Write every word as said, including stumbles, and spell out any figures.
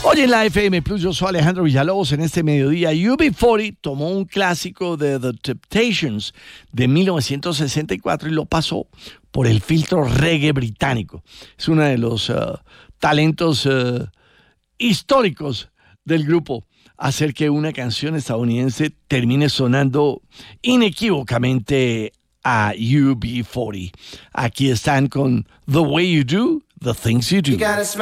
Oye, en la F M Plus, yo soy Alejandro Villalobos. En este mediodía, U B cuarenta tomó un clásico de The Temptations de mil novecientos sesenta y cuatro y lo pasó por el filtro reggae británico. Es uno de los uh, talentos uh, históricos del grupo, hacer que una canción estadounidense termine sonando inequívocamente a U B cuarenta. Aquí están con The Way You Do, The Things You Do. You